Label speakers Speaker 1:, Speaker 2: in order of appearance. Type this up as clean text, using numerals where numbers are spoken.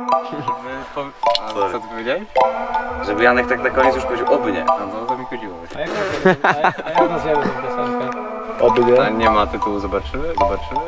Speaker 1: Co ty powiedziałeś?
Speaker 2: Żeby Janek tak na koniec już powiedział oby nie.
Speaker 1: No to mi chodziło.
Speaker 3: A jak nazwiemy tę piosenkę?
Speaker 2: Oby nie.
Speaker 1: A nie ma tytułu, zobaczymy? Zobaczymy?